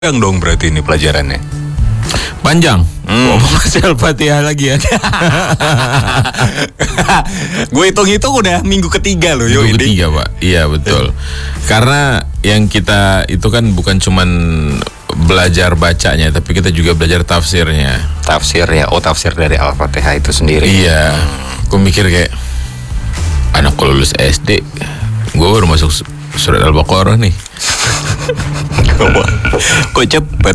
Panjang dong berarti ini pelajarannya. Panjang. Masih Al-Fatihah lagi ya. Gue hitung-hitung udah minggu ketiga loh. Minggu ketiga Pak. Iya betul. Karena yang kita itu kan bukan cuman belajar bacanya, tapi kita juga belajar tafsirnya. Tafsir ya. Oh, tafsir dari Al-Fatihah itu sendiri. Iya. Gue mikir kayak anak kalau lulus SD, gue baru masuk surat Al-Baqarah nih. Kok cepet?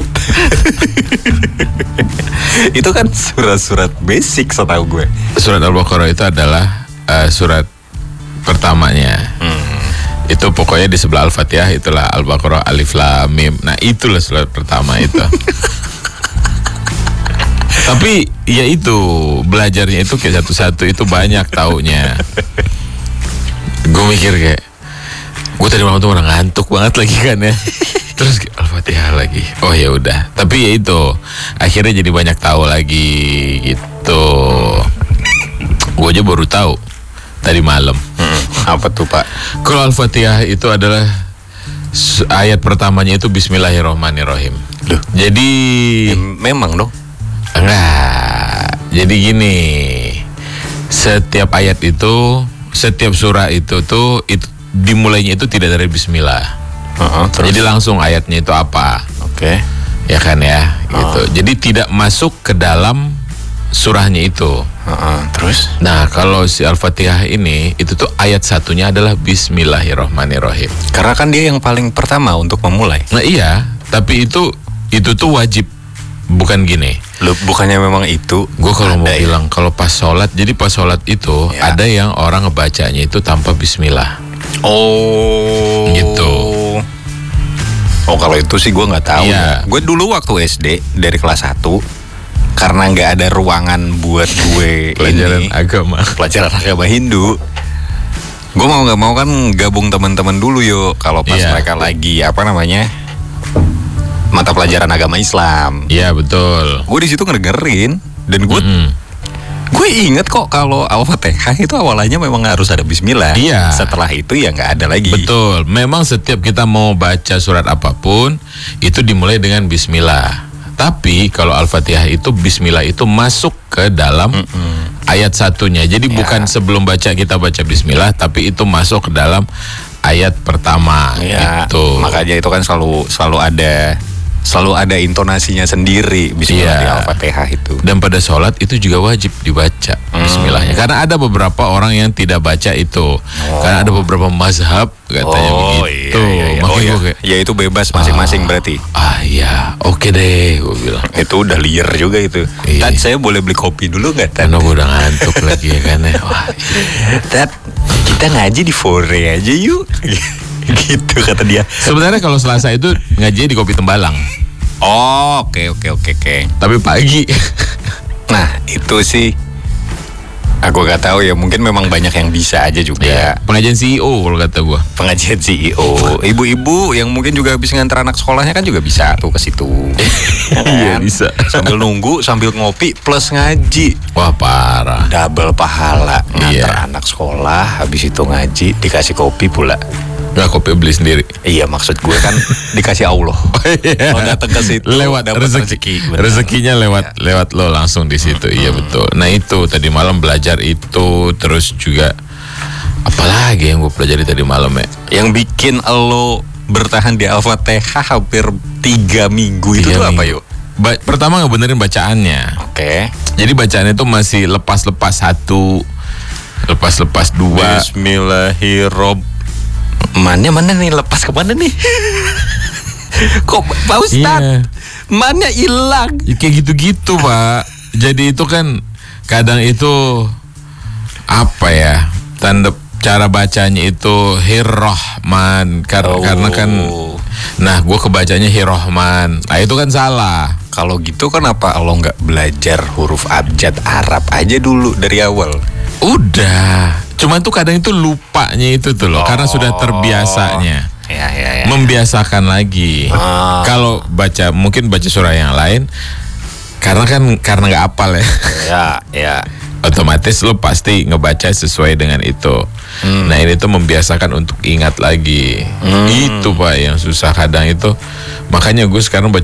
Itu kan surat-surat basic setahu gue. Surat Al-Baqarah itu adalah surat pertamanya. Itu pokoknya di sebelah Al-Fatihah itulah Al-Baqarah, Alif Lam Mim. Nah itulah surat pertama itu. Tapi ya itu belajarnya itu kayak satu-satu itu banyak taunya. Gue mikir kayak gue tadi malam tuh udah ngantuk banget lagi kan ya. Terus Al-Fatihah lagi. Oh ya udah. Tapi ya itu akhirnya jadi banyak tahu lagi gitu. Gue aja baru tahu tadi malam. Apa tuh Pak? Kalau Al-Fatihah itu adalah ayat pertamanya itu Bismillahirrohmanirrohim. Loh. Jadi Memang dong. enggak. Jadi gini. Setiap ayat itu, setiap surah itu tuh itu dimulainya itu tidak dari Bismillah. Terus? Jadi langsung ayatnya itu apa? Oke. Ya kan ya, gitu. Jadi tidak masuk ke dalam surahnya itu. Terus? Nah, kalau si Al-Fatihah ini itu tuh ayat satunya adalah Bismillahirrohmanirrohim. Karena kan dia yang paling pertama untuk memulai. Nah iya, tapi itu tuh wajib. Bukan gini. Loh, bukannya memang itu? Gue kalau mau Ada ya? bilang kalau pas sholat, jadi pas sholat itu Ya. ada yang orang ngebacanya itu tanpa Bismillah. Oh, Gitu. Oh, kalau itu sih gue nggak tahu. Iya. Gue dulu waktu SD dari kelas 1 karena nggak ada ruangan buat gue Pelajaran ini agama. pelajaran agama Hindu. Gue mau nggak mau kan gabung teman-teman dulu yuk. Kalau pas Iya. mereka lagi apa namanya mata pelajaran agama Islam. Iya betul. Gue di situ ngedengerin dan gue inget kok kalau Al-Fatihah itu awalnya memang harus ada Bismillah. Iya. Setelah itu ya nggak ada lagi. Betul, memang setiap kita mau baca surat apapun itu dimulai dengan Bismillah. Tapi kalau Al-Fatihah itu Bismillah itu masuk ke dalam ayat satunya. Jadi bukan sebelum baca kita baca Bismillah, tapi itu masuk ke dalam ayat pertama. Ya, Gitu. makanya itu kan selalu ada intonasinya sendiri Bismillah Iya. di Al-Fatihah itu. Dan pada sholat itu juga wajib dibaca Bismillahnya. Karena ada beberapa orang yang tidak baca itu. Karena ada beberapa mazhab katanya begitu. Iya. Makanya Oh ya, gue kayak, ya itu bebas masing-masing berarti. iya, oke deh, gue bilang. Itu udah liar juga itu. Iya. Tat, saya boleh beli kopi dulu nggak Tat? Karena gue udah ngantuk lagi ya kan ya. Wah, Tat, kita ngaji di Fore aja yuk. Gitu kata dia. sebenarnya kalau Selasa itu ngaji di Kopi Tembalang, Oh, oke. tapi pagi. Nah, itu sih aku gak tahu ya, mungkin memang banyak yang bisa aja juga. Ya, pengajian CEO kalau kata gue. Pengajian CEO, ibu-ibu yang mungkin juga habis ngantar anak sekolahnya kan juga bisa tuh ke situ. Iya, bisa. Sambil nunggu, sambil ngopi plus ngaji. Wah parah. Double pahala ngantar Iya. anak sekolah, habis itu ngaji, dikasih kopi pula. Nggak, kopi beli sendiri. Iya, maksud gue kan dikasih Allah. Kalau datang ke situ Lewat dapat rezeki. benar. Rezekinya lewat lo langsung di situ. Iya betul. Nah itu tadi malam belajar itu, terus juga apalagi yang gue pelajari tadi malam ya. Yang bikin lo bertahan di Al-Fatihah hampir 3 minggu itu 3 tuh apa minggu. yuk? Pertama ngebenerin bacaannya. Oke. Jadi bacaannya itu masih lepas-lepas 1, lepas-lepas 2. Bismillahirrohmanirrohim. Mana nih, lepas kemana nih? Kok Pak Ustadz? Iya. Mana hilang? Ya, kayak gitu-gitu Pak. Jadi itu kan kadang itu apa ya, tanda cara bacanya itu Hirrohman karena kan, nah gue kebacanya Hirrohman. Nah itu kan salah. Kalau gitu kenapa lo nggak belajar huruf abjad Arab aja dulu dari awal? Udah, cuman tuh kadang itu lupanya itu tuh loh, karena sudah terbiasanya. Ya. Membiasakan lagi. Kalau mungkin baca surah yang lain, karena nggak hafal ya. Ya. otomatis lo pasti ngebaca sesuai dengan itu. Nah ini tuh membiasakan untuk ingat lagi. Itu Pak yang susah kadang itu. Makanya gue sekarang baca